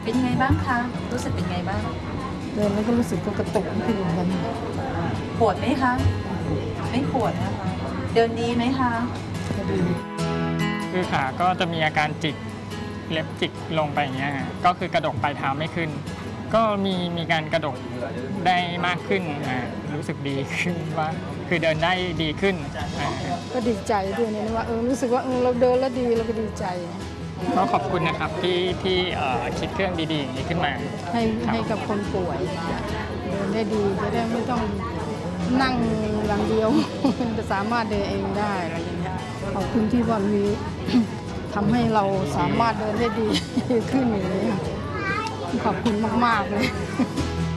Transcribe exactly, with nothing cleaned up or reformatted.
เป็นยังไงบ้างคะรู้สึกเป็นไงบ้างเดินแล้วก็รู้สึกก็กระตุกขึ้นเหมือนกันปวดไหมคะไม่ปวดนะคะเดินดีไหมคะก็ดีคือขาก็จะมีอาการจิกเล็บจิกลงไปอย่างเงี้ยก็คือกระดกปลายเท้าไม่ขึ้นก็มีมีการกระดกได้มากขึ้นรู้สึกดีขึ้นว่าคือเดินได้ดีขึ้นก็ดีใจด้วยนะว่าเออรู้สึกว่าเราเดินแล้วดีเราก็ดีใจก็ขอบคุณนะครับที่ที่คิดเครื่องดีๆอย่างนี้ขึ้นมาให้ให้กับคนป่วยเดินได้ดีจะได้ไม่ต้องนั่งอย่างเดียวจะสามารถเดินเองได้อะไรอย่างเงี้ยขอบคุณที่ว่ามีทำให้เราสามารถเดินได้ดีขึ้นอย่างนี้ขอบคุณมากๆเลย